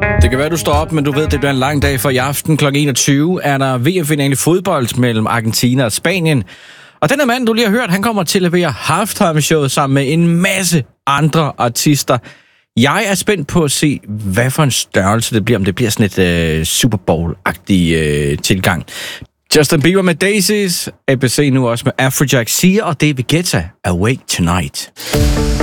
Det kan være, du står op, men du ved, det bliver en lang dag, for i aften kl. 21 er der VM-finale i fodbold mellem Argentina og Spanien. Og den her mand, du lige har hørt, han kommer til at levere halftime-showet sammen med en masse andre artister. Jeg er spændt på at se, hvad for en størrelse det bliver, om det bliver sådan et Super Bowl-agtig tilgang. Justin Bieber med Daisies, ABC nu også med Afrojack Sia og David Guetta, Awake Tonight.